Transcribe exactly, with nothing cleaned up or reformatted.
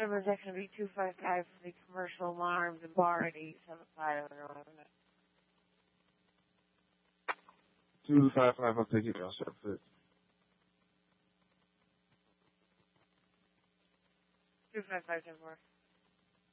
number is going to be two five five for the commercial alarms and bar at eight seven five or eleven. two five five, I'll take it. I'll set it. two five five ten four.